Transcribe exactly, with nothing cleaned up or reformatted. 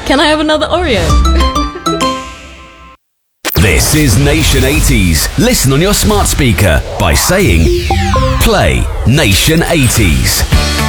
Can I have another Oreo? This is Nation eighties. Listen on your smart speaker by saying, play Nation eighties.